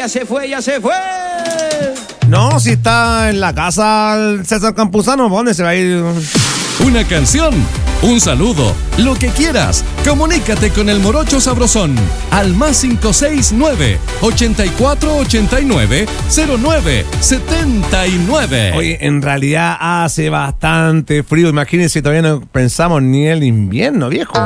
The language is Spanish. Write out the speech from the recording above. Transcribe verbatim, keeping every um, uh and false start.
ya se fue, ya se fue. No, si está en la casa el César Campuzano, ¿dónde se va a ir? Una canción, un saludo, lo que quieras. Comunícate con el Morocho Sabrosón al más cinco seis nueve, ochenta y cuatro ochenta y nueve, cero nueve setenta y nueve. Oye, en realidad hace bastante frío. Imagínense, todavía no pensamos ni el invierno, viejo.